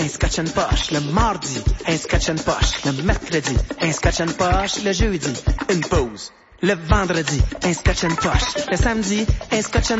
un scotch and poche. Le mardi, un scotch and poche. Le mercredi, un scotch and poche. Le jeudi, une pause. Le vendredi, un scotch and poche. Le samedi, un scotch and